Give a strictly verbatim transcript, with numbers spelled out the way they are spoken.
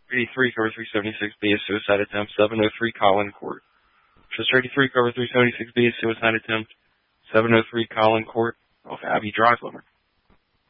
eighty-three, cover three seventy-six B, a suicide attempt. seven oh three, Colin Court. Chester eighty-three, cover three seventy-six B, a suicide attempt. seven oh three, Colin Court, off Abbey Drive, Limerick.